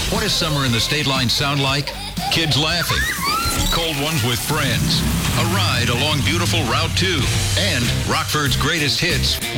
What does summer in the state line sound like? Kids laughing, cold ones with friends, a ride along beautiful Route 2, and Rockford's greatest hits